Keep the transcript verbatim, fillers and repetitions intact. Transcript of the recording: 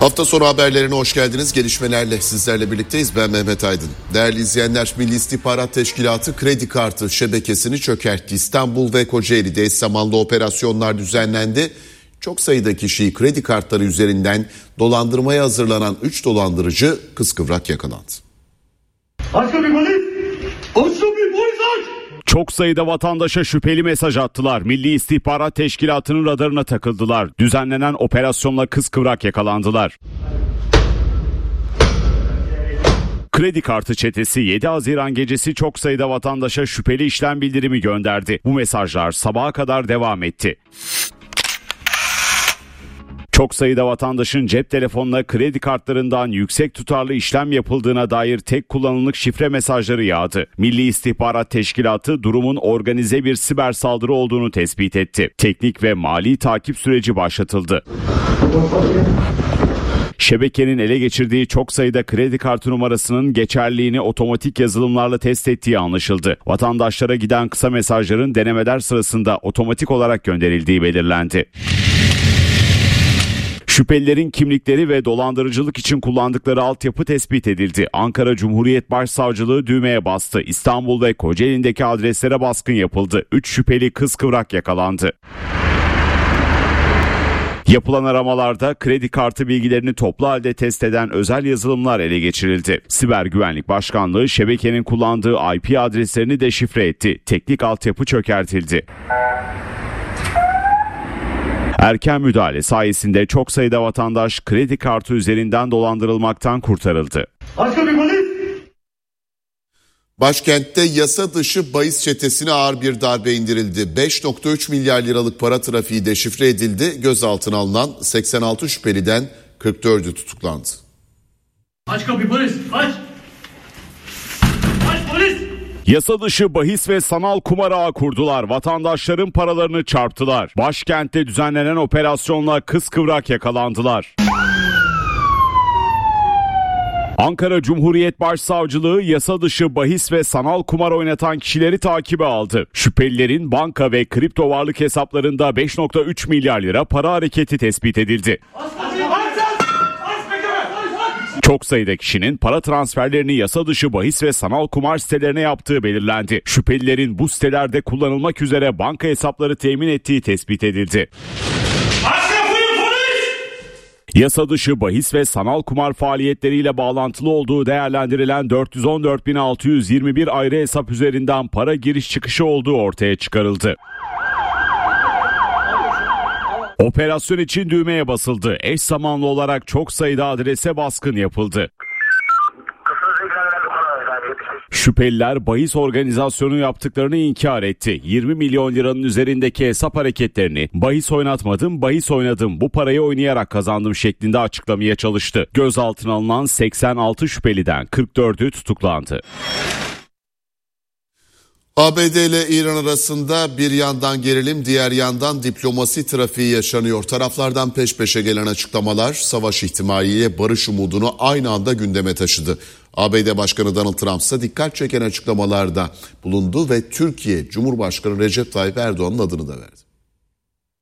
Hafta sonu haberlerine hoş geldiniz. Gelişmelerle sizlerle birlikteyiz. Ben Mehmet Aydın. Değerli izleyenler, Milli İstihbarat Teşkilatı kredi kartı şebekesini çökertti. İstanbul ve Kocaeli'de eş zamanlı operasyonlar düzenlendi. Çok sayıda kişiyi kredi kartları üzerinden dolandırmaya hazırlanan üç dolandırıcı kıskıvrak yakalandı. Başka bir polis! Başka bir polis aç! Çok sayıda vatandaşa şüpheli mesaj attılar. Milli İstihbarat Teşkilatı'nın radarına takıldılar. Düzenlenen operasyonla kıskıvrak yakalandılar. Kredi kartı çetesi yedi Haziran gecesi çok sayıda vatandaşa şüpheli işlem bildirimi gönderdi. Bu mesajlar sabaha kadar devam etti. Çok sayıda vatandaşın cep telefonuna kredi kartlarından yüksek tutarlı işlem yapıldığına dair tek kullanımlık şifre mesajları yağdı. Milli İstihbarat Teşkilatı durumun organize bir siber saldırı olduğunu tespit etti. Teknik ve mali takip süreci başlatıldı. Şebekenin ele geçirdiği çok sayıda kredi kartı numarasının geçerliliğini otomatik yazılımlarla test ettiği anlaşıldı. Vatandaşlara giden kısa mesajların denemeler sırasında otomatik olarak gönderildiği belirlendi. Şüphelilerin kimlikleri ve dolandırıcılık için kullandıkları altyapı tespit edildi. Ankara Cumhuriyet Başsavcılığı düğmeye bastı. İstanbul ve Kocaeli'ndeki adreslere baskın yapıldı. üç şüpheli kıskıvrak yakalandı. Yapılan aramalarda kredi kartı bilgilerini toplu halde test eden özel yazılımlar ele geçirildi. Siber Güvenlik Başkanlığı şebekenin kullandığı I P adreslerini deşifre etti. Teknik altyapı çökertildi. Erken müdahale sayesinde çok sayıda vatandaş kredi kartı üzerinden dolandırılmaktan kurtarıldı. Başka bir polis! Başkentte yasa dışı bahis çetesine ağır bir darbe indirildi. beş virgül üç milyar liralık para trafiği deşifre edildi. Gözaltına alınan seksen altı şüpheliden kırk dördü tutuklandı. Aç kapıyı polis! Aç! Aç polis! Yasa dışı bahis ve sanal kumar ağı kurdular. Vatandaşların paralarını çarptılar. Başkentte düzenlenen operasyonla kıskıvrak yakalandılar. Ankara Cumhuriyet Başsavcılığı yasa dışı bahis ve sanal kumar oynatan kişileri takibe aldı. Şüphelilerin banka ve kripto varlık hesaplarında beş virgül üç milyar lira para hareketi tespit edildi. Çok sayıda kişinin para transferlerini yasa dışı bahis ve sanal kumar sitelerine yaptığı belirlendi. Şüphelilerin bu sitelerde kullanılmak üzere banka hesapları temin ettiği tespit edildi. Yasa dışı bahis ve sanal kumar faaliyetleriyle bağlantılı olduğu değerlendirilen dört yüz on dört bin altı yüz yirmi bir ayrı hesap üzerinden para giriş çıkışı olduğu ortaya çıkarıldı. Operasyon için düğmeye basıldı. Eş zamanlı olarak çok sayıda adrese baskın yapıldı. Şüpheliler bahis organizasyonu yaptıklarını inkar etti. yirmi milyon liranın üzerindeki hesap hareketlerini bahis oynatmadım, bahis oynadım, bu parayı oynayarak kazandım şeklinde açıklamaya çalıştı. Gözaltına alınan seksen altı şüpheliden kırk dördü tutuklandı. A B D ile İran arasında bir yandan gerilim, diğer yandan diplomasi trafiği yaşanıyor. Taraflardan peş peşe gelen açıklamalar savaş ihtimaliyle barış umudunu aynı anda gündeme taşıdı. A B D Başkanı Donald Trump ise dikkat çeken açıklamalarda bulundu ve Türkiye Cumhurbaşkanı Recep Tayyip Erdoğan'ın adını da verdi.